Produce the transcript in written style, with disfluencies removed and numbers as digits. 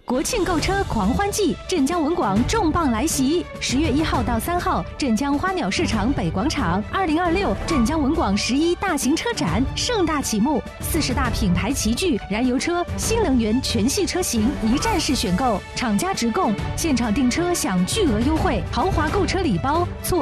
国庆购车狂欢季，镇江文广重磅来袭！10月1号到3号，镇江花鸟市场北广场，2026镇江文广11大型车展盛大启幕，40大品牌齐聚，燃油车、新能源全系车型一站式选购，厂家直供，现场订车享巨额优惠，豪华购车礼包。